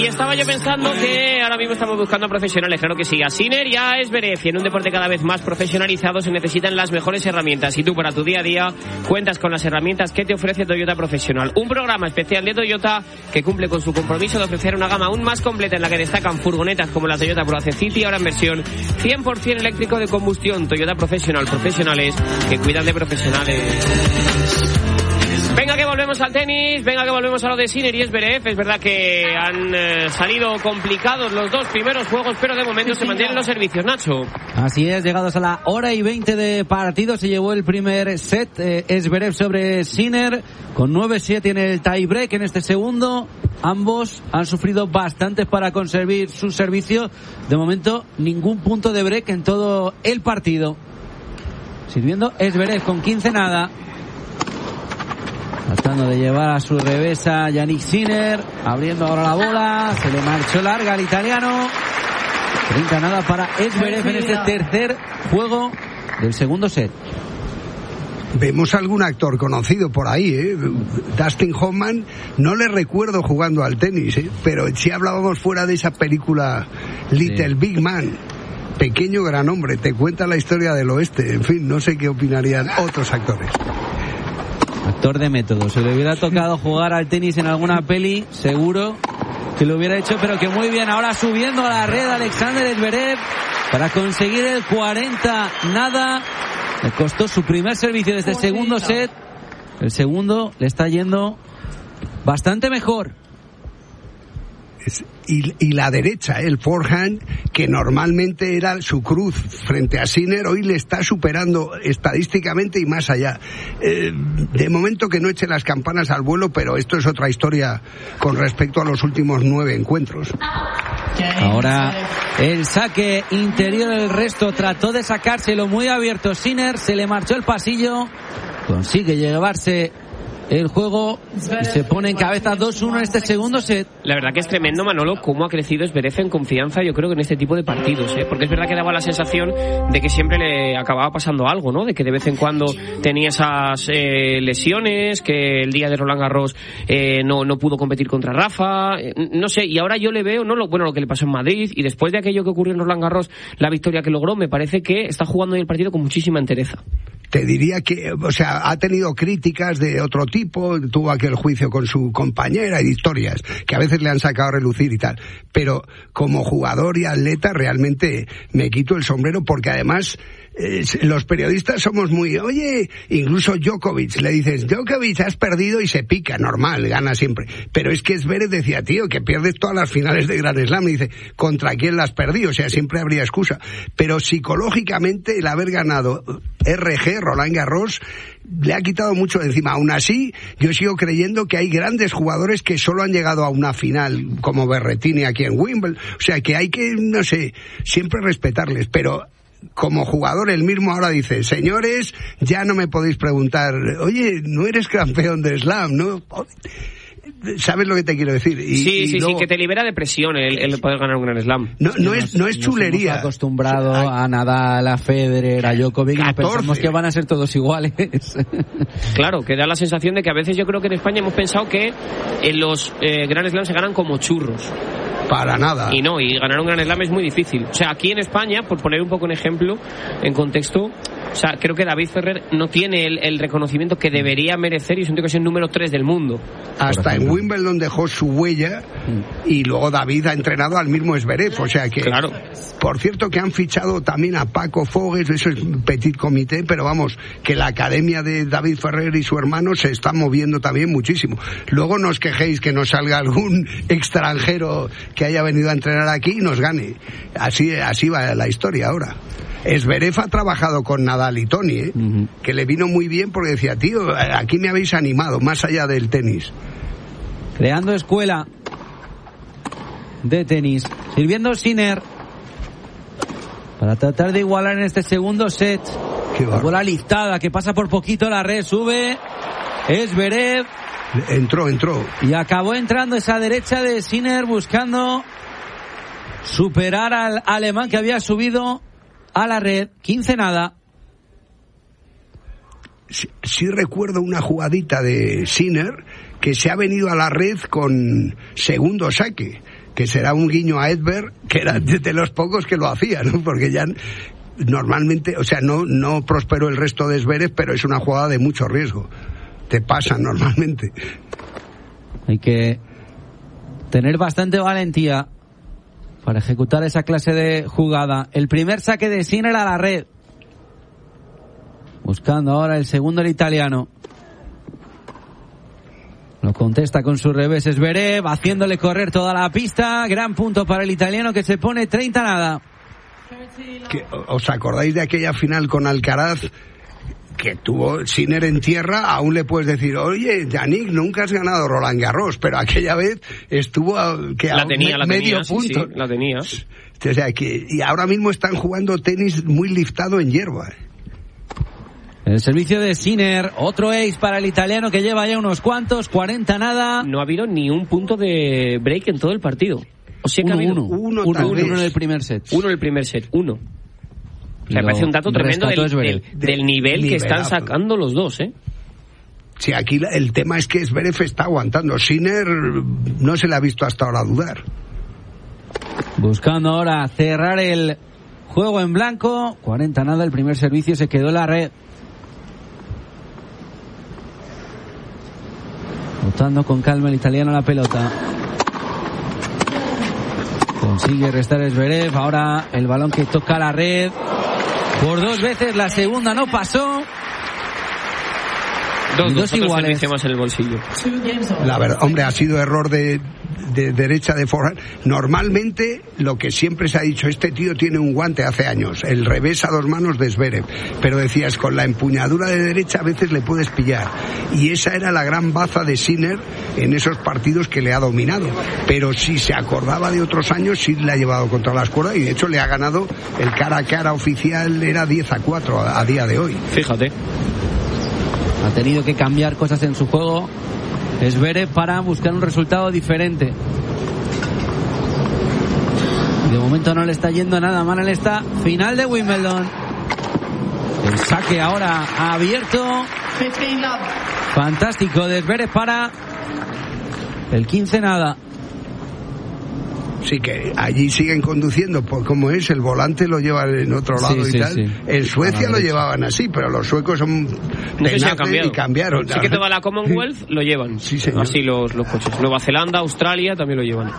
Y estaba yo pensando que ahora mismo estamos buscando profesionales, claro que sí, a Sinner y a Zverev. Y en un deporte cada vez más profesionalizado se necesitan las mejores herramientas. Y tú para tu día a día cuentas con las herramientas que te ofrece Toyota Profesional. Un programa especial de Toyota que cumple con su compromiso de ofrecer una gama aún más completa en la que destacan furgonetas como la Toyota Proace City, ahora en versión 100% eléctrico de combustión. Toyota Profesional, profesionales que cuidan de profesionales. Venga que volvemos al tenis, venga que volvemos a lo de Sinner y Zverev. Es verdad que han salido complicados los dos primeros juegos, pero de momento se mantienen los servicios, Nacho. Así es, llegados a la hora y 20 de partido, se llevó el primer set, Zverev sobre Sinner, con 9-7 en el tiebreak. En este segundo, ambos han sufrido bastantes para conseguir su servicio. De momento, ningún punto de break en todo el partido. Sirviendo Zverev con 15 nada. Tratando de llevar a su revés a Jannik Sinner, abriendo ahora la bola, se le marchó larga al italiano. 30 nada para Zverev en este tercer juego del segundo set. Vemos algún actor conocido por ahí, Dustin Hoffman, no le recuerdo jugando al tenis, pero si hablábamos fuera de esa película Little Big Man, pequeño gran hombre, te cuenta la historia del oeste, en fin, no sé qué opinarían otros actores. Actor de método. Si le hubiera tocado jugar al tenis en alguna peli, seguro que lo hubiera hecho, pero que muy bien. Ahora subiendo a la red Alexander Zverev para conseguir el 40 nada. Le costó su primer servicio de este segundo set. El segundo le está yendo bastante mejor. Y la derecha, el forehand, que normalmente era su cruz frente a Sinner, hoy le está superando estadísticamente y más allá. De momento que no eche las campanas al vuelo, pero esto es otra historia con respecto a los últimos 9 encuentros. Ahora el saque interior, el resto trató de sacárselo muy abierto Sinner, se le marchó el pasillo, consigue llevarse el juego y se pone en cabeza 2-1 en este segundo set. La verdad que es tremendo, Manolo, cómo ha crecido Zverev en confianza, yo creo que en este tipo de partidos, porque es verdad que daba la sensación de que siempre le acababa pasando algo, ¿no? De que de vez en cuando tenía esas lesiones, que el día de Roland Garros no pudo competir contra Rafa, no sé, y ahora yo le veo, lo que le pasó en Madrid, y después de aquello que ocurrió en Roland Garros, la victoria que logró, me parece que está jugando hoy el partido con muchísima entereza. Te diría que, ha tenido críticas de otro tipo, tuvo aquel juicio con su compañera y historias que a veces le han sacado a relucir y tal, pero como jugador y atleta realmente me quito el sombrero, porque además los periodistas somos muy, incluso Djokovic, le dices, Djokovic, has perdido, y se pica, normal, gana siempre, pero es que Zverev decía, tío, que pierdes todas las finales de Grand Slam, y dice, ¿contra quién las perdí? O sea, siempre habría excusa, pero psicológicamente el haber ganado Roland Garros le ha quitado mucho de encima. Aún así, yo sigo creyendo que hay grandes jugadores que solo han llegado a una final, como Berrettini aquí en Wimbledon, o sea, que hay que, siempre respetarles, pero como jugador él mismo ahora dice, señores, ya no me podéis preguntar, oye, no eres campeón de Slam, ¿no? ¿Sabes lo que te quiero decir? Sí, que te libera de presión el poder ganar un Grand Slam. No es chulería. Nos acostumbrado a Nadal, a Federer, a Djokovic, y pensamos que van a ser todos iguales. Claro, que da la sensación de que a veces yo creo que en España hemos pensado que en los Grand Slam se ganan como churros. Para nada. Y ganar un Grand Slam es muy difícil. O sea, aquí en España, por poner un poco un ejemplo, en contexto, creo que David Ferrer no tiene el reconocimiento que debería merecer, y es un tío que es el número 3 del mundo. Hasta en Wimbledon dejó su huella, y luego David ha entrenado al mismo Zverev, o sea que... Claro. Por cierto que han fichado también a Paco Fogues, eso es un petit comité, pero vamos, que la academia de David Ferrer y su hermano se está moviendo también muchísimo. Luego no os quejéis que nos salga algún extranjero que haya venido a entrenar aquí y nos gane. Así va la historia ahora. Zverev ha trabajado con Nadal y Toni, que le vino muy bien porque decía, tío, aquí me habéis animado, más allá del tenis. Creando escuela de tenis. Sirviendo Sinner para tratar de igualar en este segundo set. La bola liftada que pasa por poquito la red, sube Zverev. Entró. Y acabó entrando esa derecha de Sinner buscando superar al alemán que había subido a la red. 15 nada. Sí recuerdo una jugadita de Sinner que se ha venido a la red con segundo saque, que será un guiño a Edberg, que era de los pocos que lo hacía, ¿no? Porque ya normalmente, o sea, no prosperó el resto de Zverev, pero es una jugada de mucho riesgo. Te pasan normalmente. Hay que tener bastante valentía para ejecutar esa clase de jugada. El primer saque de Sinner a la red. Buscando ahora el segundo, el italiano. Lo contesta con su revés Zverev, haciéndole correr toda la pista. Gran punto para el italiano, que se pone 30-nada. ¿Os acordáis de aquella final con Alcaraz que tuvo Sinner en tierra? Aún le puedes decir, oye, Yannick, nunca has ganado Roland Garros, pero aquella vez estuvo medio punto. Sí, la tenía. O sea, y ahora mismo están jugando tenis muy liftado en hierba. El servicio de Sinner, otro ace para el italiano, que lleva ya unos cuantos, 40-nada. No ha habido ni un punto de break en todo el partido. O sea que ha habido uno en el primer set. Uno en el primer set, uno. O sea, me parece un dato tremendo del nivel que están sacando los dos, ¿eh? Sí, aquí el tema es que Zverev está aguantando. Sinner no se le ha visto hasta ahora dudar. Buscando ahora cerrar el juego en blanco. 40-nada, el primer servicio se quedó en la red. Botando con calma el italiano la pelota. Consigue restar Zverev. Ahora el balón que toca la red. Por 2 veces, la segunda no pasó. Dos iguales. Más en el bolsillo. La verdad, hombre, ha sido error de derecha de forehand. Normalmente, lo que siempre se ha dicho, este tío tiene un guante hace años, el revés a 2 manos de Zverev, pero decías, con la empuñadura de derecha a veces le puedes pillar, y esa era la gran baza de Sinner en esos partidos que le ha dominado, pero si se acordaba de otros años, sí le ha llevado contra las cuerdas, y de hecho le ha ganado el cara a cara oficial, era 10-4 a día de hoy. Fíjate. Ha tenido que cambiar cosas en su juego Zverev para buscar un resultado diferente. De momento no le está yendo nada mal en esta final de Wimbledon. El saque ahora abierto. Fantástico de Zverev para el 15-nada. Sí, que allí siguen conduciendo por cómo es, el volante lo llevan en otro lado y tal. Sí. En Suecia lo llevaban así, pero los suecos son y cambiaron. Sí que toda la Commonwealth lo llevan. Sí, señor. Así los coches. Nueva Zelanda, Australia también lo llevan.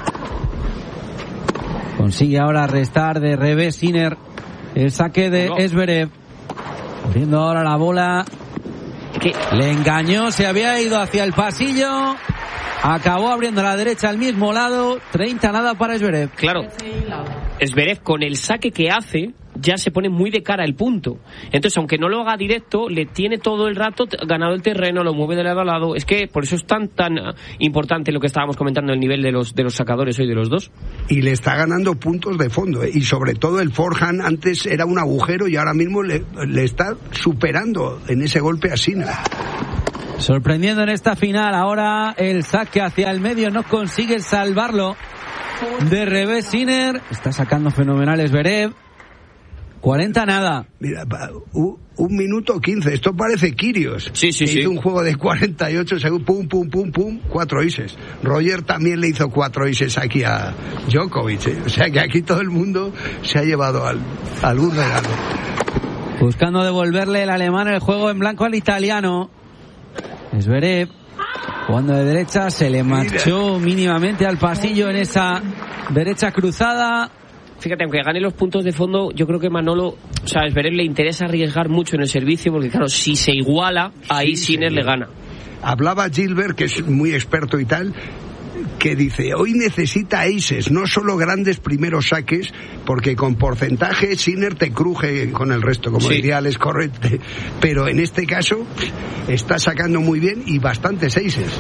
Consigue ahora restar de revés Sinner el saque de Zverev. Abriendo ahora la bola. ¿Qué? Le engañó, se había ido hacia el pasillo. Acabó abriendo a la derecha al mismo lado. 30-nada para Zverev. Claro, Zverev con el saque que hace ya se pone muy de cara al punto. Entonces, aunque no lo haga directo, le tiene todo el rato ganado el terreno, lo mueve de lado a lado. Es que por eso es tan importante lo que estábamos comentando, el nivel de los sacadores hoy de los dos. Y le está ganando puntos de fondo, y sobre todo el forehand antes era un agujero y ahora mismo le está superando en ese golpe a Sinner. Sorprendiendo en esta final. Ahora el saque hacia el medio, no consigue salvarlo. De revés Sinner. Está sacando fenomenal Zverev. 40-nada. Mira, 1 minuto 15. Esto parece Kyrgios. Sí. Hizo un juego de 48 segundos. Pum. 4 aces. Roger también le hizo 4 aces aquí a Djokovic. O sea que aquí todo el mundo se ha llevado algún regalo. Buscando devolverle el alemán el juego en blanco al italiano. Zverev jugando de derecha, se le marchó mínimamente al pasillo en esa derecha cruzada. Fíjate, aunque gane los puntos de fondo, yo creo que a Zverev le interesa arriesgar mucho en el servicio, porque claro, si se iguala, ahí Sinner le gana. Hablaba Gilbert, que es muy experto y tal, que dice, hoy necesita aces, no solo grandes primeros saques, porque con porcentaje Sinner te cruje con el resto, como diría Alex Correte, pero en este caso está sacando muy bien y bastantes aces.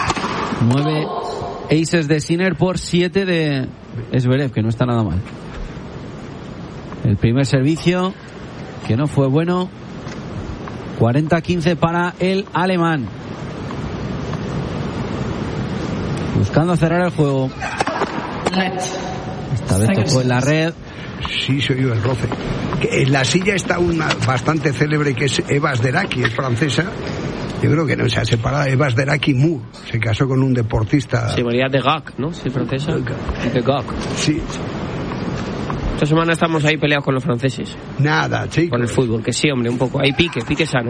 9 aces de Sinner por 7 de Zverev, que no está nada mal. El primer servicio, que no fue bueno. 40-15 para el alemán. Buscando cerrar el juego. Esta vez tocó en la red. Sí, se oyó el roce. En la silla está una bastante célebre, que es Eva Sderaki, es francesa, Yo creo que no se ha separado de Basderaki Moore. Se casó con un deportista. Sí, María de Gac, ¿no? Sí, francesa. De Gac. Sí. Esta semana estamos ahí peleados con los franceses. Nada, chicos. Con el fútbol, que sí, hombre, un poco. Hay pique sano.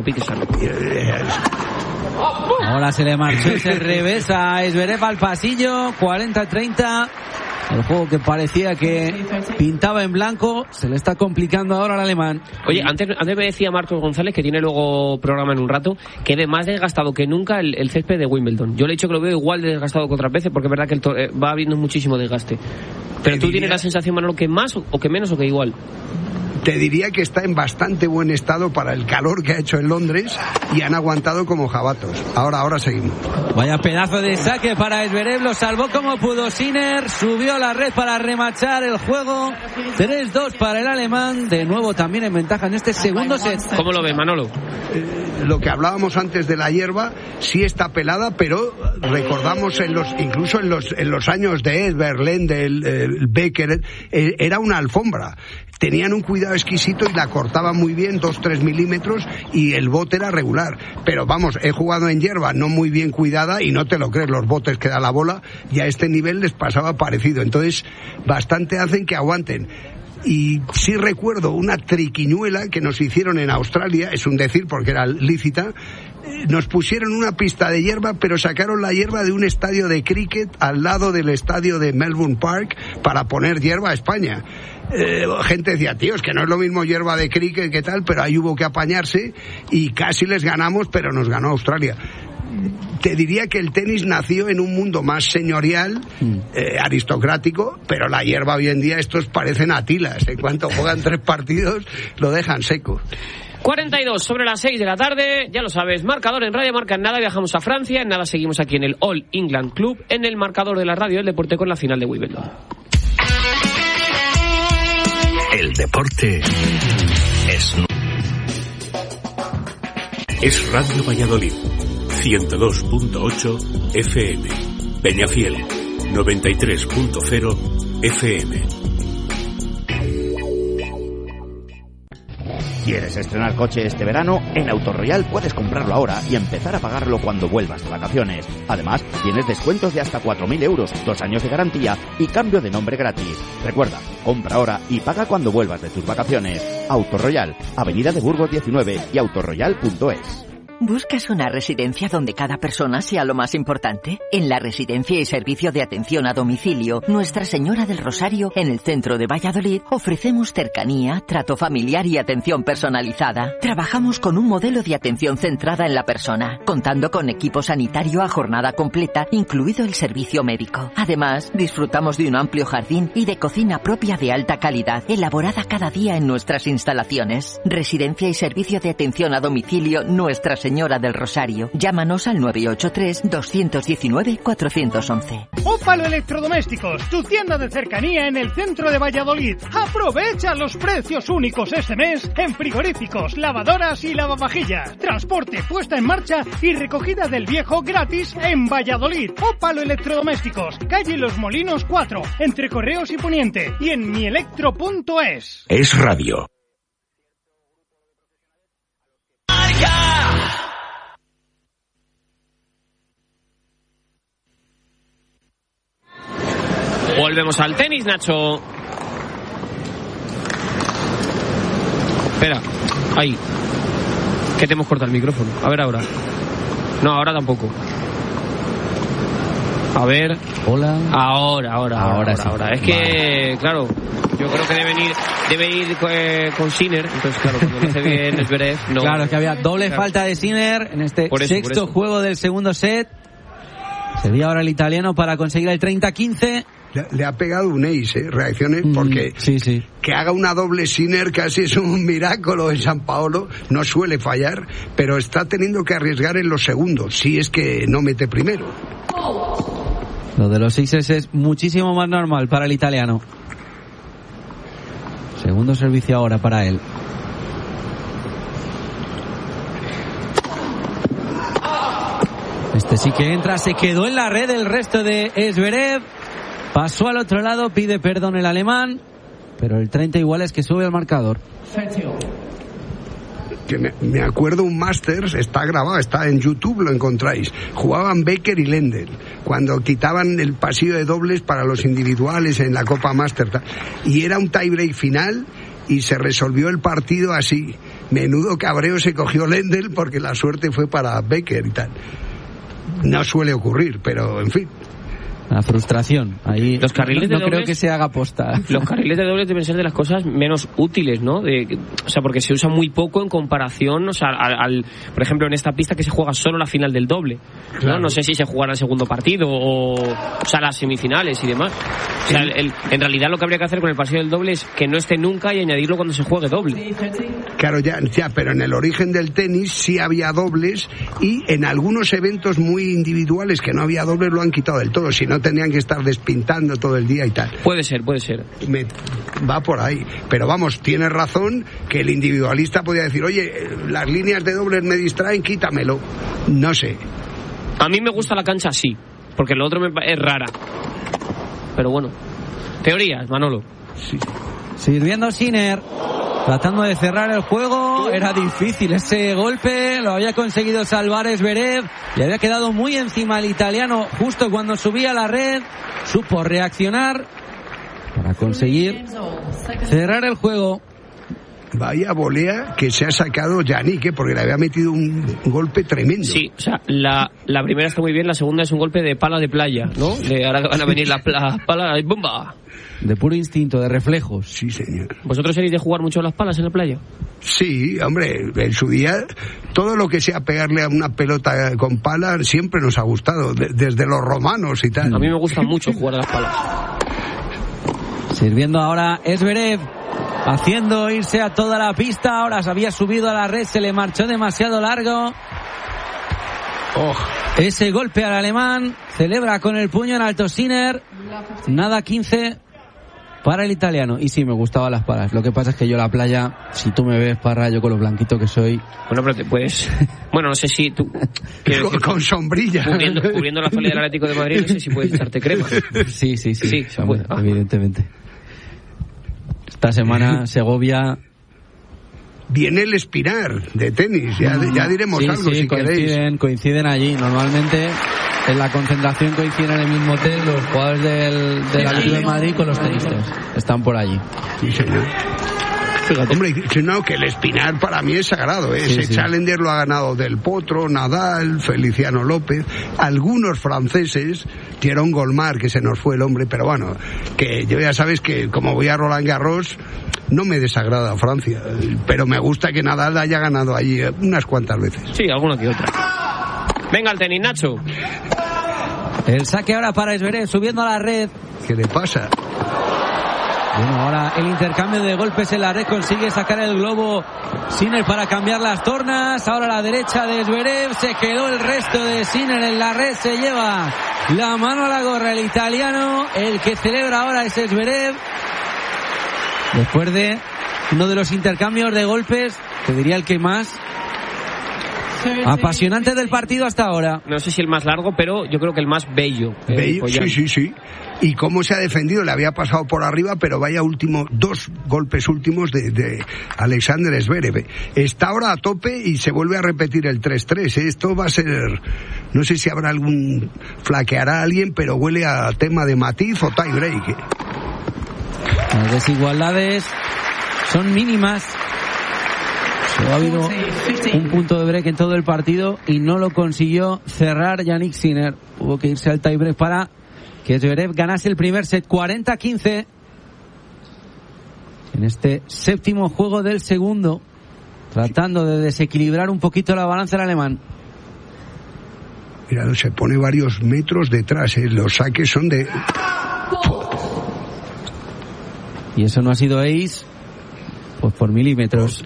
Ahora se le marchó ese revés a Zverev al pasillo, 40-30. El juego que parecía que pintaba en blanco se le está complicando ahora al alemán. Oye, antes me decía Marcos González, que tiene luego programa en un rato, que ve más desgastado que nunca el césped de Wimbledon. Yo le he dicho que lo veo igual de desgastado que otras veces, porque es verdad que va habiendo muchísimo desgaste. Pero tú tienes la sensación, Manolo, que más o que menos o que igual. Te diría que está en bastante buen estado para el calor que ha hecho en Londres y han aguantado como jabatos. Ahora seguimos. Vaya pedazo de saque para Zverev, lo salvó como pudo Sinner, subió a la red para remachar el juego. 3-2 para el alemán, de nuevo también en ventaja en este segundo set. ¿Cómo lo ves, Manolo? Lo que hablábamos antes de la hierba, sí está pelada, pero recordamos incluso en los años de Edberg, Lendl, Becker, era una alfombra. Tenían un cuidado exquisito y la cortaban muy bien, 2-3 milímetros, y el bote era regular. Pero vamos, he jugado en hierba no muy bien cuidada y no te lo crees, los botes que da la bola, y a este nivel les pasaba parecido. Entonces, bastante hacen que aguanten. Y sí recuerdo una triquiñuela que nos hicieron en Australia, es un decir porque era lícita. Nos pusieron una pista de hierba, pero sacaron la hierba de un estadio de cricket al lado del estadio de Melbourne Park para poner hierba a España. Gente decía, tío, es que no es lo mismo hierba de cricket que tal, pero ahí hubo que apañarse y casi les ganamos, pero nos ganó Australia. Te diría que el tenis nació en un mundo más señorial, aristocrático, pero la hierba hoy en día, estos parecen atilas. En cuanto juegan 3 partidos, lo dejan seco. 42 sobre las 6 de la tarde, ya lo sabes, marcador en Radio Marca. En nada viajamos a Francia, en nada seguimos aquí en el All England Club, en el marcador de la radio del deporte con la final de Wimbledon. El deporte es Radio Valladolid, 102.8 FM, Peñafiel, 93.0 FM. ¿Quieres estrenar coche este verano? En Autoroyal puedes comprarlo ahora y empezar a pagarlo cuando vuelvas de vacaciones. Además, tienes descuentos de hasta 4.000 euros, 2 años de garantía y cambio de nombre gratis. Recuerda, compra ahora y paga cuando vuelvas de tus vacaciones. Autoroyal, Avenida de Burgos 19 y autoroyal.es. ¿Buscas una residencia donde cada persona sea lo más importante? En la Residencia y Servicio de Atención a Domicilio Nuestra Señora del Rosario, en el centro de Valladolid, ofrecemos cercanía, trato familiar y atención personalizada. Trabajamos con un modelo de atención centrada en la persona, contando con equipo sanitario a jornada completa, incluido el servicio médico. Además, disfrutamos de un amplio jardín y de cocina propia de alta calidad, elaborada cada día en nuestras instalaciones. Residencia y Servicio de Atención a Domicilio Nuestra Señora del Rosario. Llámanos al 983-219-411. Ópalo Electrodomésticos, tu tienda de cercanía en el centro de Valladolid. Aprovecha los precios únicos este mes en frigoríficos, lavadoras y lavavajillas. Transporte, puesta en marcha y recogida del viejo gratis en Valladolid. Ópalo Electrodomésticos, calle Los Molinos 4, entre Correos y Poniente, y en mielectro.es. Es radio. Volvemos al tenis, Nacho. Espera, ahí. Que te hemos cortado el micrófono. A ver ahora. No, ahora tampoco. A ver. Hola. Ahora sí. Es que, claro, yo creo que debe ir con Sinner. Entonces, claro, cuando lo hace bien Zverev, no. Claro, es que había doble falta de Sinner en este sexto juego del segundo set. Sería ahora el italiano para conseguir el 30-15. Le ha pegado un ace, reacciones, porque sí. Que haga una doble Sinner casi es un milagro en San Paolo, no suele fallar, pero está teniendo que arriesgar en los segundos, si es que no mete primero. Lo de los sixes es muchísimo más normal para el italiano. Segundo servicio ahora para él. Este sí que entra, se quedó en la red el resto de Zverev. Pasó al otro lado, pide perdón el alemán, pero el 30 igual es que sube al marcador. que me acuerdo un Masters, está grabado, está en YouTube, lo encontráis. Jugaban Becker y Lendl cuando quitaban el pasillo de dobles para los individuales en la Copa Masters, y era un tiebreak final y se resolvió el partido así. Menudo cabreo se cogió Lendl porque la suerte fue para Becker y tal. No suele ocurrir, pero en fin. La frustración. Ahí los carriles no de dobles, creo que se haga posta. Los carriles de dobles deben ser de las cosas menos útiles, ¿no? O sea, porque se usa muy poco en comparación, o sea, por ejemplo, en esta pista que se juega solo la final del doble, ¿no? Claro. No sé si se jugará el segundo partido o sea, las semifinales y demás. O sea, en realidad lo que habría que hacer con el partido del doble es que no esté nunca y añadirlo cuando se juegue doble. Claro, ya, pero en el origen del tenis sí había dobles, y en algunos eventos muy individuales que no había dobles lo han quitado del todo, si no tenían que estar despintando todo el día y tal. Puede ser. Va por ahí. Pero vamos, tienes razón que el individualista podía decir, oye, las líneas de dobles me distraen, quítamelo. No sé. A mí me gusta la cancha así, porque lo otro es rara. Pero bueno, teorías, Manolo. Sí. Sirviendo Sinner, tratando de cerrar el juego. Era difícil ese golpe, lo había conseguido salvar Zverev, le había quedado muy encima el italiano justo cuando subía a la red. Supo reaccionar para conseguir cerrar el juego. Vaya volea que se ha sacado Yannick, porque le había metido un golpe tremendo. Sí, o sea, la primera está muy bien, la segunda es un golpe de pala de playa, ¿no? Ahora van a venir las palas y ¡bomba! De puro instinto, de reflejos. Sí, señor. ¿Vosotros seréis de jugar mucho las palas en la playa? Sí, hombre, en su día todo lo que sea pegarle a una pelota con pala siempre nos ha gustado, desde los romanos y tal. A mí me gusta mucho jugar a las palas. Sirviendo ahora Zverev, haciendo irse a toda la pista. Ahora se había subido a la red, se le marchó demasiado largo. Ese golpe al alemán, celebra con el puño en alto Sinner. Nada 15 para el italiano. Y sí, me gustaban las palas. Lo que pasa es que yo la playa, si tú me ves, Parra, yo con lo blanquito que soy... Bueno, pero te puedes... Bueno, no sé si tú... con sombrilla. Cubriendo la falda del Atlético de Madrid, no sé si puedes echarte crema. Sí, bueno, evidentemente. Esta semana Segovia... Viene el Espinar de tenis, ya diremos algo si queréis. Coinciden allí. Normalmente en la concentración coinciden en el mismo hotel los jugadores del Atlético de Madrid con los tenistas. Están por allí. Sí, señor. Fíjate. Hombre, no, que el Espinar para mí es sagrado, ¿eh? Ese Challenger lo ha ganado Del Potro, Nadal, Feliciano López, algunos franceses, Thierry Golmar, que se nos fue el hombre, pero bueno, que yo ya sabes que como voy a Roland Garros, no me desagrada Francia, pero me gusta que Nadal haya ganado allí unas cuantas veces. Sí, alguna que otra. Venga al tenis, Nacho. El saque ahora para Zverev, subiendo a la red. ¿Qué le pasa? Bueno, ahora el intercambio de golpes en la red, consigue sacar el globo Sinner para cambiar las tornas. Ahora a la derecha de Zverev, se quedó el resto de Sinner en la red, se lleva la mano a la gorra el italiano. El que celebra ahora es Zverev. Después de uno de los intercambios de golpes, te diría el que más apasionante del partido hasta ahora. No sé si el más largo, pero yo creo que el más bello. Sí. Y cómo se ha defendido, le había pasado por arriba, pero vaya dos golpes últimos de Alexander Zverev. Está ahora a tope y se vuelve a repetir el 3-3. Esto va a ser, no sé si habrá flaqueará a alguien, pero huele a tema de matiz o tie break. Las desigualdades son mínimas. Solo ha habido un punto de break en todo el partido y no lo consiguió cerrar Yannick Sinner. Hubo que irse al tiebreak para que Zverev ganase el primer set 40-15 en este séptimo juego del segundo, tratando de desequilibrar un poquito la balanza el alemán. Mira, se pone varios metros detrás, los saques son de... Y eso no ha sido ace, pues por milímetros.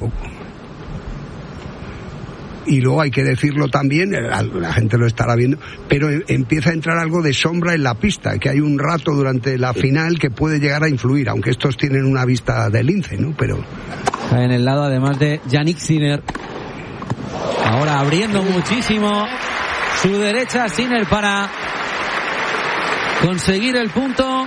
Y luego hay que decirlo también, la gente lo estará viendo, pero empieza a entrar algo de sombra en la pista, que hay un rato durante la final que puede llegar a influir, aunque estos tienen una vista de lince, ¿no? Pero en el lado además de Yannick Sinner. Ahora abriendo muchísimo su derecha Sinner para conseguir el punto.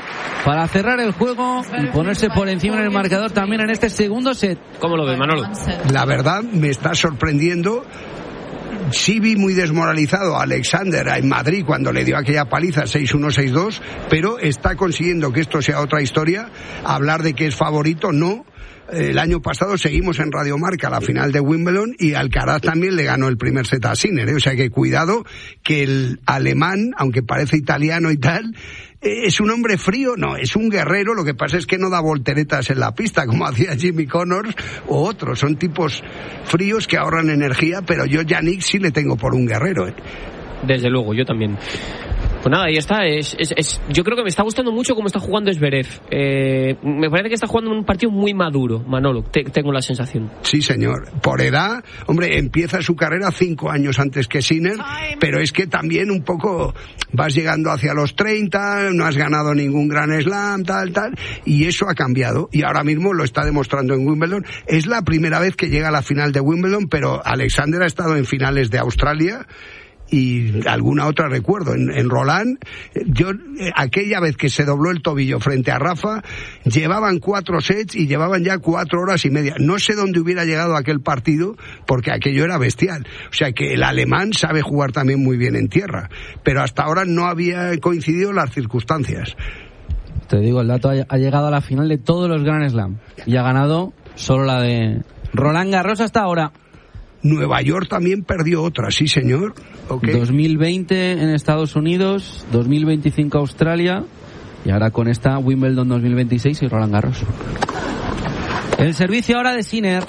para cerrar el juego y ponerse por encima en el marcador también en este segundo set. ¿Cómo lo ves, Manolo? La verdad me está sorprendiendo. Sí vi muy desmoralizado a Alexander en Madrid cuando le dio aquella paliza 6-1, 6-2, pero está consiguiendo que esto sea otra historia. Hablar de que es favorito, no. El año pasado seguimos en Radio Marca la final de Wimbledon y Alcaraz también le ganó el primer set a Sinner, ¿eh? O sea que cuidado, que el alemán, aunque parece italiano y tal, ¿es un hombre frío? No, es un guerrero. Lo que pasa es que no da volteretas en la pista como hacía Jimmy Connors o otros. Son tipos fríos que ahorran energía, pero yo Yannick sí le tengo por un guerrero, ¿eh? Desde luego, yo también. Pues nada, ahí está. Yo creo que me está gustando mucho cómo está jugando Zverev. Me parece que está jugando un partido muy maduro, Manolo. Tengo la sensación. Sí, señor. Por edad, hombre, empieza su carrera 5 años antes que Sinner, pero es que también un poco vas llegando hacia los 30, no has ganado ningún Grand Slam, tal, y eso ha cambiado. Y ahora mismo lo está demostrando en Wimbledon. Es la primera vez que llega a la final de Wimbledon, pero Alexander ha estado en finales de Australia y alguna otra recuerdo. En Roland, aquella vez que se dobló el tobillo frente a Rafa, llevaban 4 sets y llevaban ya 4 horas y media. No sé dónde hubiera llegado aquel partido, porque aquello era bestial. O sea que el alemán sabe jugar también muy bien en tierra, pero hasta ahora no había coincidido las circunstancias. Te digo, el dato ha llegado a la final de todos los Grand Slam y ha ganado solo la de Roland Garros hasta ahora. Nueva York también perdió otra, sí señor. Okay. 2020 en Estados Unidos, 2025 Australia y ahora con esta Wimbledon 2026 y Roland Garros. El servicio ahora de Sinner.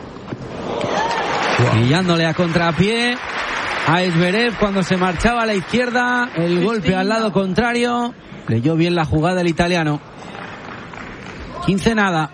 Pillándole a contrapié a Zverev cuando se marchaba a la izquierda, el golpe al lado contrario, leyó bien la jugada el italiano. 15-0.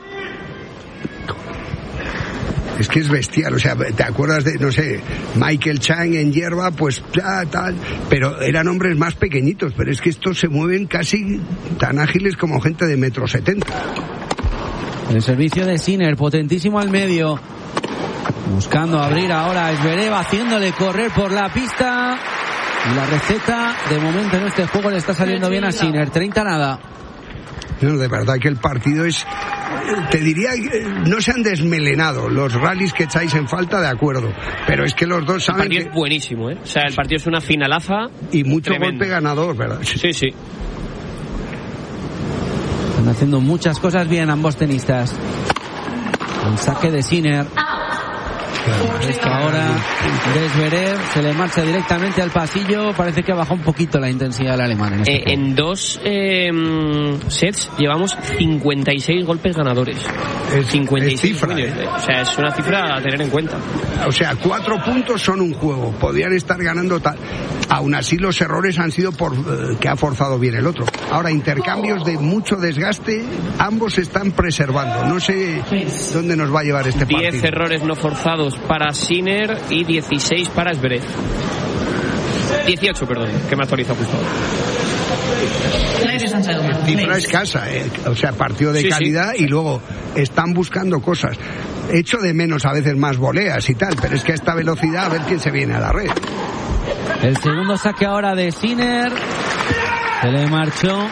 Es que es bestial, o sea, ¿te acuerdas de, no sé, Michael Chang en hierba? Pues ya, tal, pero eran hombres más pequeñitos, pero es que estos se mueven casi tan ágiles como gente de 1,70 m. El servicio de Sinner, potentísimo al medio, buscando abrir ahora a Zverev, haciéndole correr por la pista, y la receta, de momento en este juego le está saliendo bien a Sinner, 30-0. No, de verdad que el partido es, te diría, no se han desmelenado los rallies que echáis en falta, de acuerdo, pero es que los dos saben el partido es buenísimo, ¿eh? O sea, el partido es una finalaza y mucho tremendo. Golpe ganador, ¿verdad? Sí. Están haciendo muchas cosas bien ambos tenistas. El saque de Sinner. Esto ahora de Zverev, se le marcha directamente al pasillo. Parece que bajó un poquito la intensidad del alemán. En 2 sets llevamos 56 golpes ganadores. 56 cifra, O sea, es una cifra a tener en cuenta. O sea, 4 puntos son un juego. Podrían estar ganando tal. Aún así, los errores han sido por que ha forzado bien el otro. Ahora, intercambios de mucho desgaste, ambos están preservando. No sé dónde nos va a llevar este partido. 10 errores no forzados para Sinner y 16 para Zverev. 18, perdón, que me actualiza justo ahora. Cifra escasa, o sea, partido de calidad. Y luego están buscando cosas. Echo de menos a veces más voleas y tal, pero es que a esta velocidad a ver quién se viene a la red. El segundo saque ahora de Sinner. Se le marchó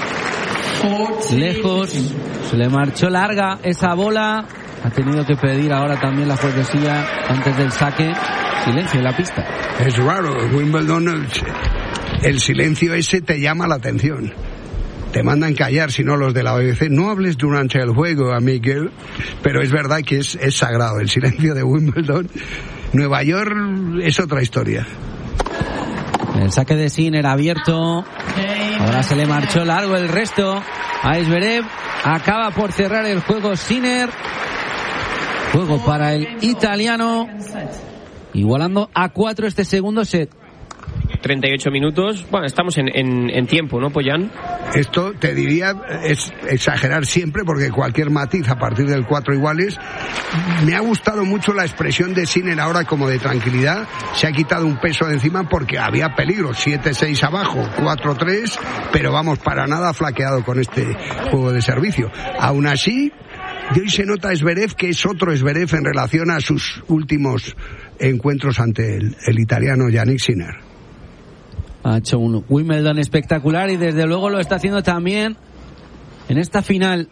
lejos, se le marchó larga esa bola. Ha tenido que pedir ahora también la juezecilla antes del saque silencio en la pista. Es raro, Wimbledon, el silencio ese te llama la atención. Te mandan callar, si no los de la BBC. No hables durante el juego, amigo. Pero es verdad que es sagrado el silencio de Wimbledon. Nueva York es otra historia. El saque de Sinner abierto. Ahora se le marchó largo el resto a Zverev. Acaba por cerrar el juego Sinner. Juego para el italiano. Igualando a 4 este segundo set. 38 minutos. Bueno, estamos en tiempo, ¿no, Pollán? Esto, te diría, es exagerar siempre, porque cualquier matiz a partir del 4 iguales. Me ha gustado mucho la expresión de Sinner ahora, como de tranquilidad. Se ha quitado un peso de encima porque había peligro. 7-6 abajo, 4-3, pero vamos, para nada flaqueado con este juego de servicio. Aún así, de hoy se nota Zverev, que es otro Zverev en relación a sus últimos encuentros ante el italiano Yannick Sinner. Ha hecho un Wimbledon espectacular y desde luego lo está haciendo también en esta final.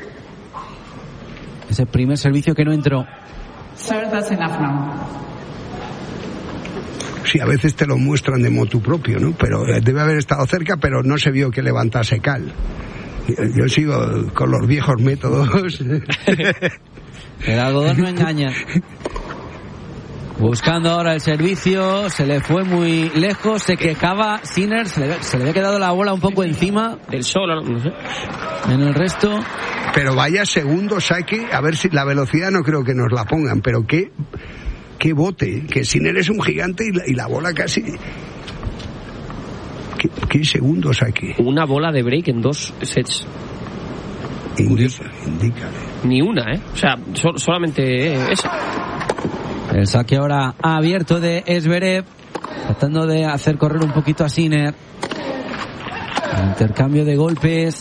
Ese primer servicio que no entró. Sí, a veces te lo muestran de motu propio, ¿no? Pero debe haber estado cerca, pero no se vio que levantase cal. Yo sigo con los viejos métodos. El algodón no engaña. Buscando ahora el servicio, se le fue muy lejos, se quejaba Sinner, se le había quedado la bola un poco encima del solo, no sé. En el resto. Pero vaya segundo saque, a ver si la velocidad no creo que nos la pongan, pero qué bote, que Sinner es un gigante y la bola casi... ¿Qué segundo saque? Una bola de break en 2 sets. Indícale. Ni una, ¿eh? O sea, solamente esa. El saque ahora abierto de Zverev, tratando de hacer correr un poquito a Sinner. El intercambio de golpes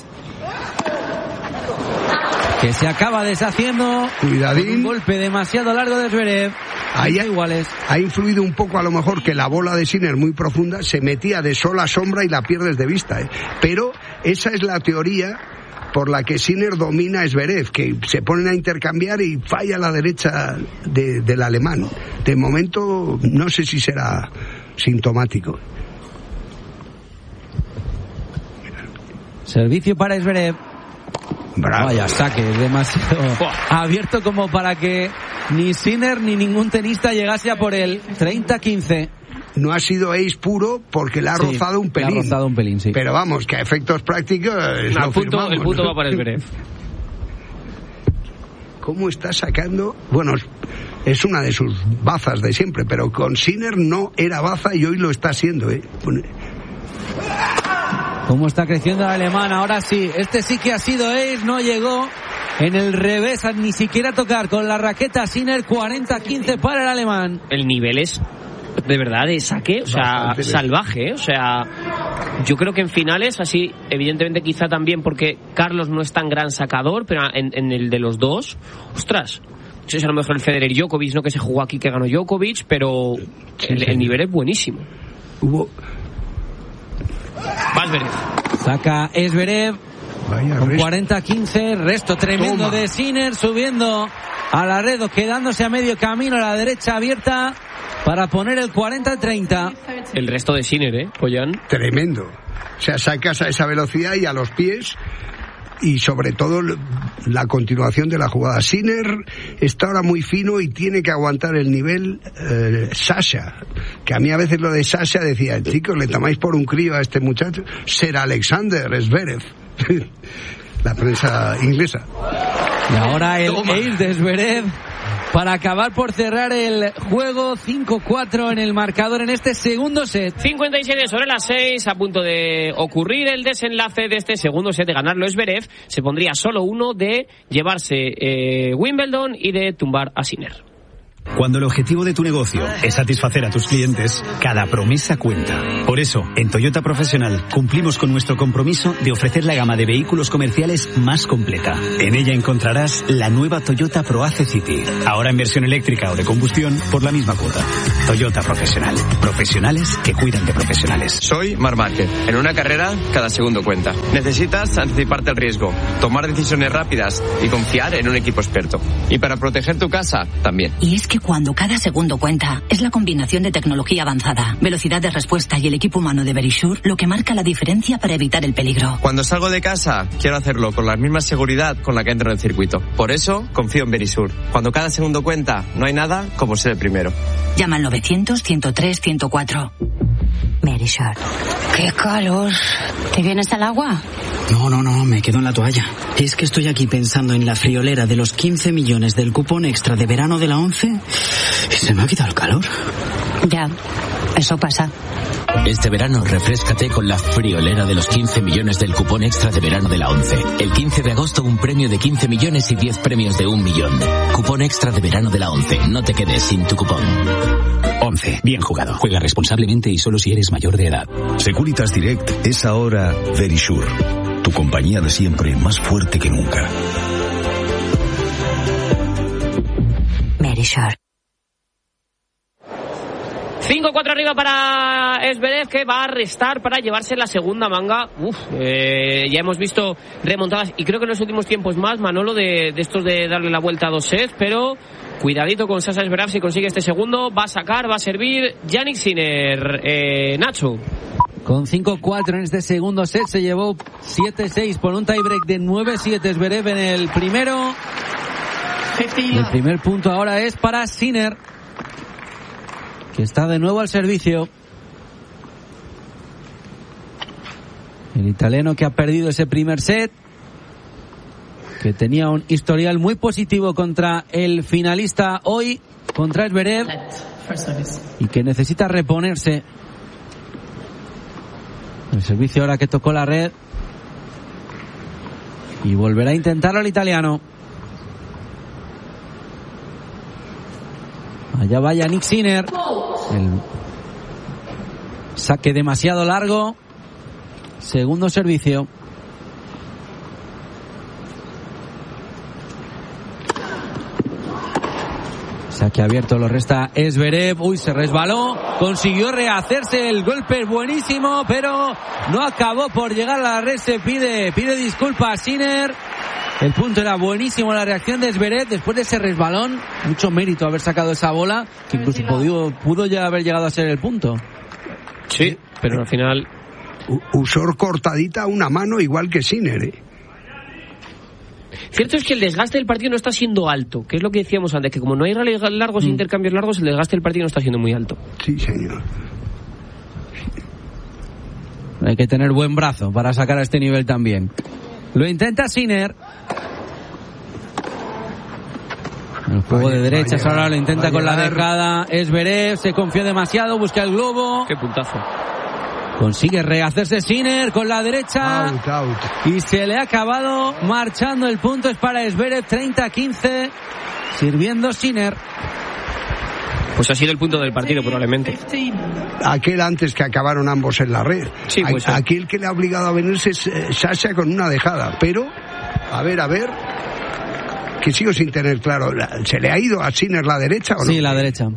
que se acaba deshaciendo. Cuidadín. Un golpe demasiado largo de Zverev. Ahí iguales. Ha influido un poco a lo mejor que la bola de Sinner muy profunda se metía de sol a sombra y la pierdes de vista, ¿eh? Pero esa es la teoría por la que Sinner domina a Zverev, que se ponen a intercambiar y falla a la derecha del alemán. De momento no sé si será sintomático. Servicio para Zverev. Bravo. Vaya saque, demasiado abierto como para que ni Sinner ni ningún tenista llegase a por él. 30-15. No ha sido ace puro porque le ha rozado un pelín. Le ha rozado un pelín, sí. Pero vamos, que a efectos prácticos el punto va para Zverev. ¿Cómo está sacando? Bueno, es una de sus bazas de siempre, pero con Sinner no era baza y hoy lo está haciendo, ¿eh? ¿Cómo está creciendo el alemán? Ahora sí, este sí que ha sido ace, no llegó en el revés a ni siquiera tocar con la raqueta Sinner. 40-15 para el alemán. El nivel es de verdad de saque, o sea, salvaje, ¿eh? O sea, yo creo que en finales, así, evidentemente quizá también porque Carlos no es tan gran sacador, pero en el de los dos, ostras, no sé si a lo mejor el Federer Djokovic, no que se jugó aquí que ganó Djokovic, pero el nivel es buenísimo. Zverev. Saca Zverev con 40-15, resto tremendo de Sinner, subiendo a la red, quedándose a medio camino a la derecha abierta para poner el 40-30. El resto de Sinner, Poyan. Tremendo. O sea, sacas a esa velocidad y a los pies, y sobre todo la continuación de la jugada. Sinner está ahora muy fino y tiene que aguantar el nivel Sasha, que a mí a veces lo de Sasha decía, chicos, le tomáis por un crío a este muchacho. Ser Alexander Zverev. La prensa inglesa. Y ahora el ace de Zverev para acabar por cerrar el juego. 5-4 en el marcador en este segundo set. 57 sobre las 6, a punto de ocurrir el desenlace de este segundo set. De ganarlo Zverev, se pondría solo uno de llevarse Wimbledon y de tumbar a Sinner. Cuando el objetivo de tu negocio es satisfacer a tus clientes, cada promesa cuenta. Por eso, en Toyota Profesional cumplimos con nuestro compromiso de ofrecer la gama de vehículos comerciales más completa. En ella encontrarás la nueva Toyota ProAce City, ahora en versión eléctrica o de combustión por la misma cuota. Toyota Profesional. Profesionales que cuidan de profesionales. Soy Marc Márquez. En una carrera, cada segundo cuenta. Necesitas anticiparte al riesgo, tomar decisiones rápidas y confiar en un equipo experto. Y para proteger tu casa, también. Y es que cuando cada segundo cuenta, es la combinación de tecnología avanzada, velocidad de respuesta y el equipo humano de Verisure lo que marca la diferencia para evitar el peligro. Cuando salgo de casa, quiero hacerlo con la misma seguridad con la que entro en el circuito. Por eso, confío en Verisure. Cuando cada segundo cuenta, no hay nada como ser el primero. Llama al 900-103-104. Verisure. ¡Qué calor! ¿Te vienes al agua? No, me quedo en la toalla. Es que estoy aquí pensando en la friolera de los 15 millones del cupón extra de verano de la 11 y se me ha quitado el calor. Ya, eso pasa. Este verano refréscate con la friolera de los 15 millones del cupón extra de verano de la 11. El 15 de agosto un premio de 15 millones y 10 premios de 1 millón. Cupón extra de verano de la 11. No te quedes sin tu cupón. 11. Bien jugado. Juega responsablemente y solo si eres mayor de edad. Securitas Direct es ahora Verisure. Tu compañía de siempre, más fuerte que nunca. Verisure. 5-4 arriba para Zverev, que va a restar para llevarse la segunda manga. Ya hemos visto remontadas, y creo que en los últimos tiempos más, Manolo, de estos de darle la vuelta a 2 sets, pero cuidadito con Sasha Zverev si consigue este segundo. Va a sacar, va a servir Jannik Sinner. Nacho. Con 5-4 en este segundo set se llevó 7-6 por un tiebreak de 9-7 Zverev en el primero. El primer punto ahora es para Sinner, que está de nuevo al servicio. El italiano que ha perdido ese primer set, que tenía un historial muy positivo contra el finalista hoy, contra Zverev, y que necesita reponerse. El servicio ahora que tocó la red, y volverá a intentarlo el italiano. Allá va Jannik Sinner. El saque demasiado largo. Segundo servicio. Saque abierto lo resta Zverev. Se resbaló. Consiguió rehacerse. El golpe buenísimo, pero no acabó por llegar a la red. Se pide disculpas a Sinner. El punto era buenísimo, la reacción de Zverev después de ese resbalón. Mucho mérito haber sacado esa bola, que incluso pudo ya haber llegado a ser el punto. Sí, pero al final usó cortadita una mano igual que Sinner. Cierto es que el desgaste del partido no está siendo alto, que es lo que decíamos antes, que como no hay rallies largos, intercambios largos, el desgaste del partido no está siendo muy alto. Sí, señor. Hay que tener buen brazo para sacar a este nivel también. Lo intenta Sinner. El juego de derechas ahora lo intenta con la dejada. Zverev se confió demasiado, busca el globo. Qué puntazo. Consigue rehacerse Sinner con la derecha. Out. Y se le ha acabado marchando el punto. Es para Zverev, 30-15. Sirviendo Sinner. Pues ha sido el punto del partido probablemente. Aquel antes que acabaron ambos en la red. Sí, pues aquí el que le ha obligado a venirse es Sasha con una dejada. Pero, a ver, que sigo sin tener claro. ¿Se le ha ido a Sinner la derecha o no? Sí, la derecha.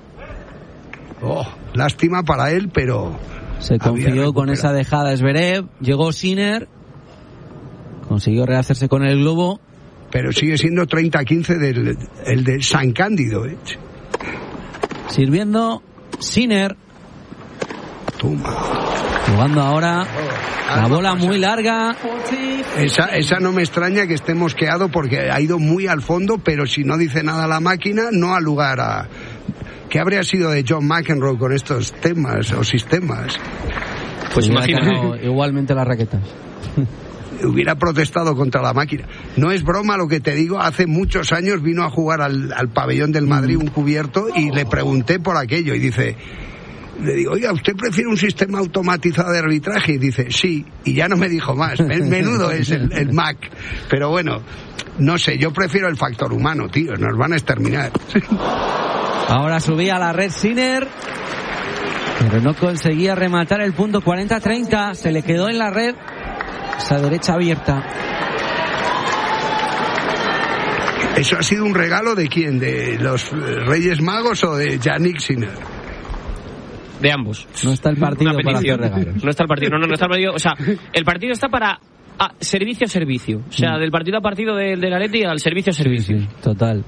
Lástima para él, pero se confió con esa dejada Zverev. Llegó Sinner. Consiguió rehacerse con el globo. Pero sigue siendo 30-15 el de San Cándido, Sirviendo Sinner. Toma. Jugando ahora la bola muy larga. Esa no me extraña que esté mosqueado porque ha ido muy al fondo, pero si no dice nada la máquina, no ha lugar a... ¿Qué habría sido de John McEnroe con estos temas o sistemas? Pues imagina. Igualmente las raquetas. Hubiera protestado contra la máquina. No es broma lo que te digo, hace muchos años vino a jugar al pabellón del Madrid un cubierto y le pregunté por aquello y le digo, oiga, ¿usted prefiere un sistema automatizado de arbitraje? Y dice, sí, y ya no me dijo más. Menudo es el Mac. Pero bueno, no sé, yo prefiero el factor humano, tío, nos van a exterminar. Ahora subía a la red Sinner, pero no conseguía rematar el punto. 40-30, se le quedó en la red esa derecha abierta. ¿Eso ha sido un regalo de quién? ¿De los Reyes Magos o de Jannik Sinner? De ambos. No está el partido para hacer regalos. No está el partido, no está el partido. O sea, el partido está para servicio a servicio. O sea, del partido a partido del Atleti al servicio a servicio. Sí, total.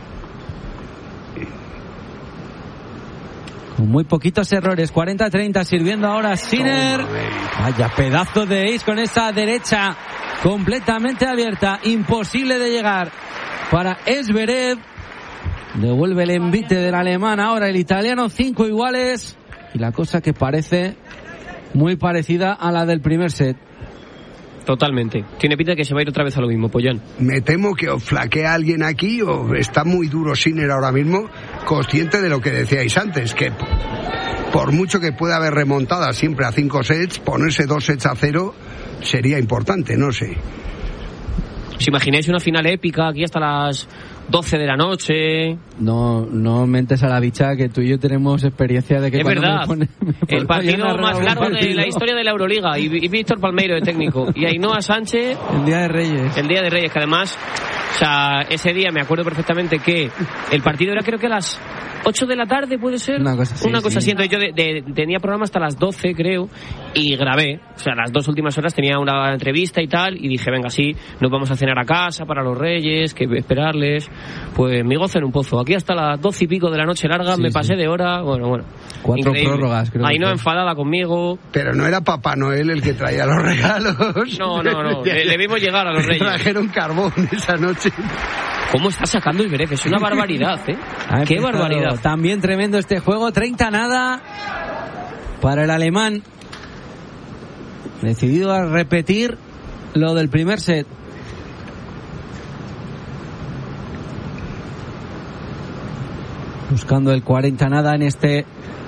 Con muy poquitos errores. 40-30, sirviendo ahora Sinner. Vaya pedazo de ace con esa derecha completamente abierta. Imposible de llegar para Zverev. Devuelve el envite del alemán ahora el italiano. 5 iguales. Y la cosa que parece muy parecida a la del primer set. Totalmente. Tiene pinta de que se va a ir otra vez a lo mismo, Pollán. Me temo que o flaquea alguien aquí o está muy duro Sinner ahora mismo, consciente de lo que decíais antes, que por mucho que pueda haber remontada siempre a 5 sets, ponerse 2 sets a 0 sería importante, no sé. ¿Os imagináis una final épica aquí hasta las 12 de la noche? No mentes a la bicha que tú y yo tenemos experiencia de que es verdad, el partido más largo de la historia de la Euroliga y Víctor Palmeiro de técnico y Ainhoa Sánchez el Día de Reyes, que además sea, ese día me acuerdo perfectamente que el partido era, creo que a las 8 de la tarde, ¿puede ser? Una cosa así. Entonces yo tenía programa hasta las 12, creo, y grabé. O sea, las 2 últimas horas tenía una entrevista y tal, y dije, venga, sí, nos vamos a cenar a casa para los Reyes, que esperarles. Pues me gozo en un pozo. Aquí hasta las 12 y pico de la noche larga, me pasé de hora. Bueno. 4 increíble. prórrogas, creo. Ahí no enfadada conmigo. Pero no era Papá Noel el que traía los regalos. No. Le vimos llegar a los Reyes. Trajeron carbón esa noche. ¿Cómo está sacando el Zverev? Es una barbaridad, ¿eh? ¡Qué barbaridad! También tremendo este juego. 30-0 para el alemán. Decidido a repetir lo del primer set. Buscando el 40-0 en este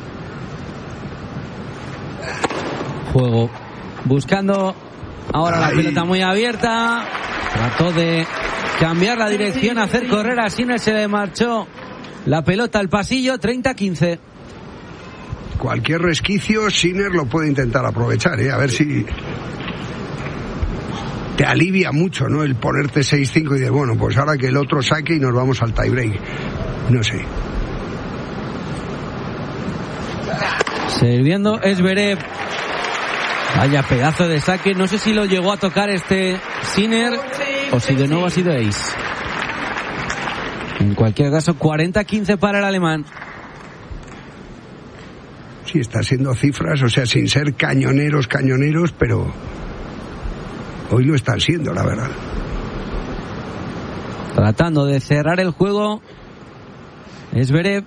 juego. Buscando ahora la pelota muy abierta. Trató de cambiar la dirección, hacer correr a Sinner, se le marchó la pelota al pasillo. 30-15. Cualquier resquicio Sinner lo puede intentar aprovechar, a ver si te alivia mucho, ¿no? El ponerte 6-5 y decir, bueno, pues ahora que el otro saque y nos vamos al tiebreak. No sé. Sirviendo Zverev. Vaya pedazo de saque. No sé si lo llegó a tocar Sinner o si de nuevo ha sido ace. En cualquier caso, 40-15 para el alemán. Sí, está siendo cifras, o sea, sin ser cañoneros, pero hoy lo están siendo, la verdad. Tratando de cerrar el juego Zverev.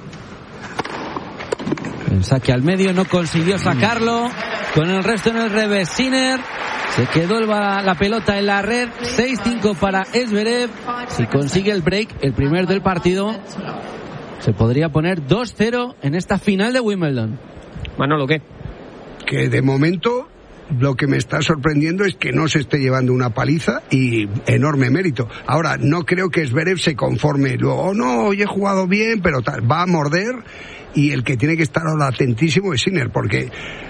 El saque al medio, no consiguió sacarlo. Con el resto en el revés, Sinner se quedó la pelota en la red. 6-5 para Zverev. Si consigue el break, el primer del partido, se podría poner 2-0 en esta final de Wimbledon. Manolo, ¿qué? Que de momento lo que me está sorprendiendo es que no se esté llevando una paliza, y enorme mérito. Ahora, no creo que Zverev se conforme luego, no, hoy he jugado bien, pero tal, va a morder, y el que tiene que estar ahora atentísimo es Sinner, porque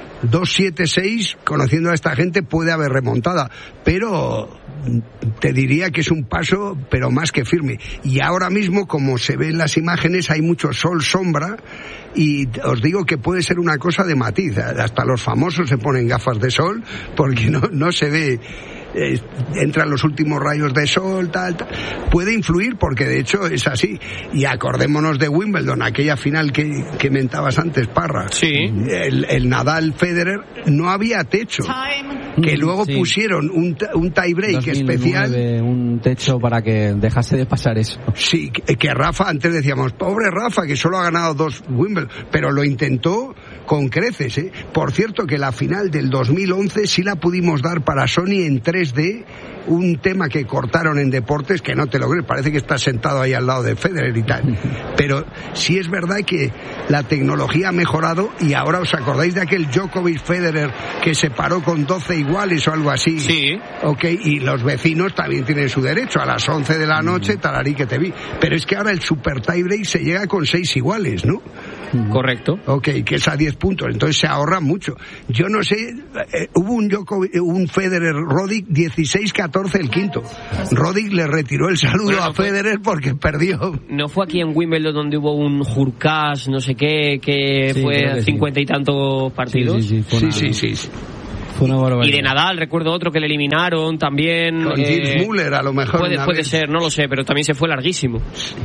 2-7-6, conociendo a esta gente, puede haber remontada, pero te diría que es un paso, pero más que firme. Y ahora mismo, como se ve en las imágenes, hay mucho sol, sombra, y os digo que puede ser una cosa de matiz. Hasta los famosos se ponen gafas de sol, porque no se ve. Entran los últimos rayos de sol, tal. Puede influir, porque de hecho es así. Y acordémonos de Wimbledon, aquella final que mentabas antes, Parra. Sí. El Nadal-Federer, no había techo. Que luego pusieron un tiebreak 2009, especial. Un techo para que dejase de pasar eso. Sí, que Rafa, antes decíamos, pobre Rafa, que solo ha ganado 2 Wimbledon, pero lo intentó con creces, ¿eh? Por cierto, que la final del 2011 sí la pudimos dar para Sony en 3D, un tema que cortaron en deportes, que no te lo crees, parece que estás sentado ahí al lado de Federer y tal. Pero sí es verdad que la tecnología ha mejorado, y ahora os acordáis de aquel Djokovic-Federer que se paró con 12 iguales o algo así. Sí. Ok, y los vecinos también tienen su derecho, a las 11 de la noche, tararí que te vi. Pero es que ahora el super tiebreak se llega con 6 iguales, ¿no? Correcto. Ok, que es a 10 puntos, entonces se ahorra mucho. Yo no sé, hubo un Federer-Roddick 16-14 el quinto. Roddick le retiró el saludo a Federer porque perdió. ¿No fue aquí en Wimbledon donde hubo un Hurkacz, no sé qué, que sí, fue 50 y tantos partidos? Sí. Fue una barbaridad. Y de Nadal, recuerdo otro que le eliminaron también. Con Gilles Müller, a lo mejor. Puede ser, no lo sé, pero también se fue larguísimo.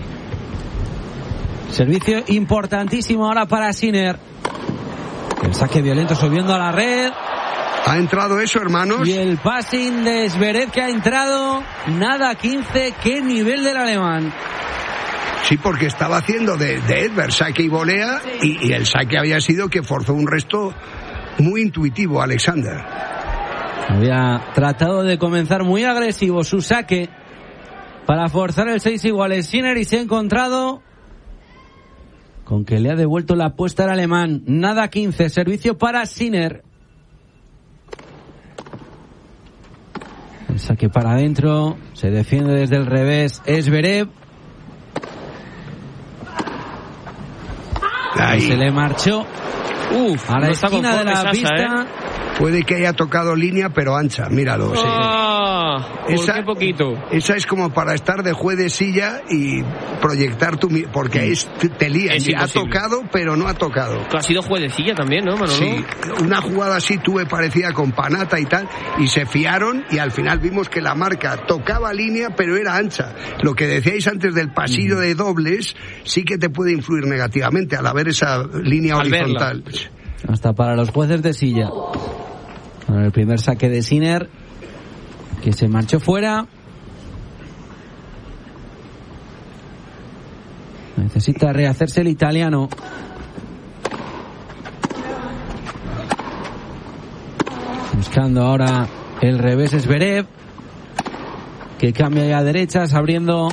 Servicio importantísimo ahora para Sinner. El saque violento subiendo a la red. ¿Ha entrado eso, hermanos? Y el passing de Zverev que ha entrado. Nada 15. Qué nivel del alemán. Sí, porque estaba haciendo de Edberg saque y volea, y el saque había sido que forzó un resto muy intuitivo, Alexander. Había tratado de comenzar muy agresivo su saque para forzar el 6 iguales Sinner, y se ha encontrado con que le ha devuelto la apuesta al alemán. Nada 15, servicio para Sinner. El saque para adentro, se defiende desde el revés Zverev. Ahí. Se le marchó a la esquina de la pista. Puede que haya tocado línea, pero ancha, míralo. Sí. qué poquito. Esa es como para estar de juez de silla y proyectar porque te lían. Ha tocado, pero no ha tocado. Tú has sido juez de silla también, ¿no, Manolo? Sí, una jugada así tuve parecida con Panata y tal, y se fiaron y al final vimos que la marca tocaba línea, pero era ancha. Lo que decíais antes del pasillo de dobles sí que te puede influir negativamente al haber esa línea horizontal. Hasta para los jueces de silla. Con el primer saque de Sinner, que se marchó fuera. Necesita rehacerse el italiano. Buscando ahora el revés Zverev, que cambia ya a derechas, abriendo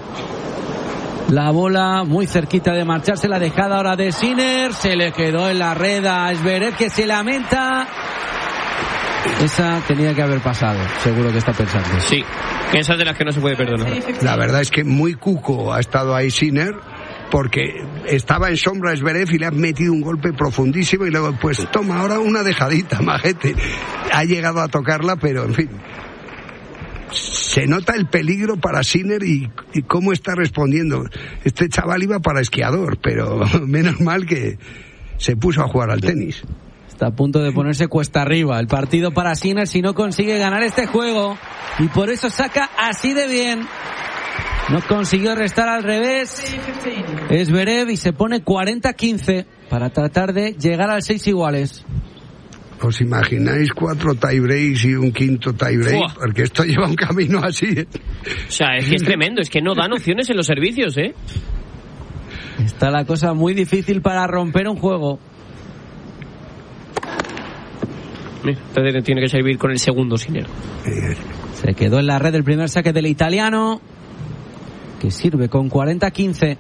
la bola muy cerquita de marcharse. La dejada ahora de Sinner, se le quedó en la red a Zverev, que se lamenta. Esa tenía que haber pasado, seguro que está pensando. Sí, que esa es de las que no se puede perdonar. La verdad es que muy cuco ha estado ahí Sinner, porque estaba en sombra Zverev y le han metido un golpe profundísimo y luego pues toma ahora una dejadita, majete. Ha llegado a tocarla, pero en fin. Se nota el peligro para Sinner y cómo está respondiendo. Este chaval iba para esquiador, pero menos mal que se puso a jugar al tenis. Está a punto de ponerse cuesta arriba el partido para Sinner si no consigue ganar este juego, y por eso saca así de bien. No consiguió restar al revés Zverev y se pone 40-15 para tratar de llegar al 6 iguales. ¿Os imagináis 4 tiebreaks y un quinto tiebreak? Porque esto lleva un camino así, ¿eh? O sea, es que es tremendo, es que no dan opciones en los servicios, ¿eh? Está la cosa muy difícil para romper un juego. Entonces tiene que servir con el segundo Sinner. Se quedó en la red el primer saque del italiano, que sirve con 40-15.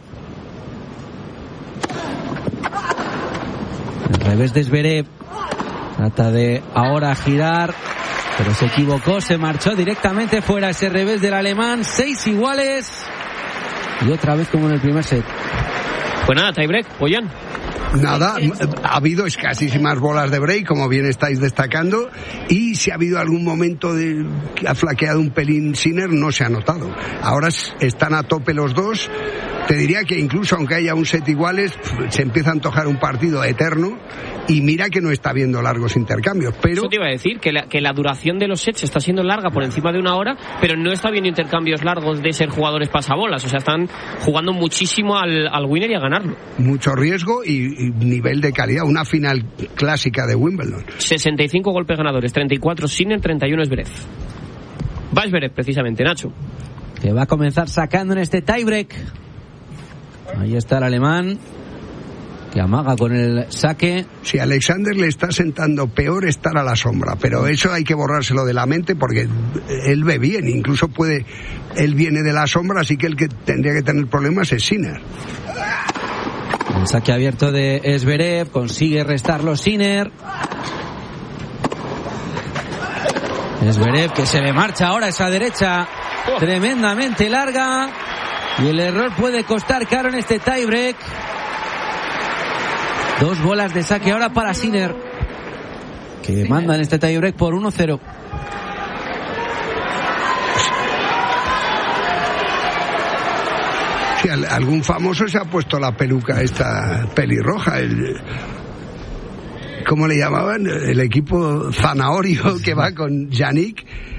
El revés de Zverev. Trata de ahora girar, pero se equivocó, se marchó directamente fuera. Ese revés del alemán, 6 iguales. Y otra vez como en el primer set. Pues nada, tiebreak, Pollán. Nada, ha habido escasísimas bolas de break, como bien estáis destacando, y si ha habido algún momento que ha flaqueado un pelín Sinner, no se ha notado. Ahora están a tope los dos. Te diría que incluso aunque haya un set iguales, se empieza a antojar un partido eterno, y mira que no está habiendo largos intercambios, pero... Eso te iba a decir, que la duración de los sets está siendo larga por encima de 1 hora, pero no está habiendo intercambios largos de ser jugadores pasabolas, o sea, están jugando muchísimo al winner y a ganarlo. Mucho riesgo y nivel de calidad, una final clásica de Wimbledon. 65 golpes ganadores, 34 Sinner, 31 Zverev. Va Zverev, precisamente, Nacho. Que va a comenzar sacando en este tiebreak. Ahí está el alemán, que amaga con el saque. Si a Alexander le está sentando peor estar a la sombra, pero eso hay que borrárselo de la mente porque él ve bien, incluso él viene de la sombra, así que el que tendría que tener problemas es Sinner. El saque abierto de Zverev, consigue restarlo Sinner. Zverev, que se le marcha ahora esa derecha tremendamente larga, y el error puede costar caro en este tiebreak. 2 bolas de saque ahora para Sinner, que manda en este tiebreak por 1-0. Sí, algún famoso se ha puesto la peluca esta pelirroja, ¿cómo le llamaban? El equipo Zanahorio, que va con Yannick,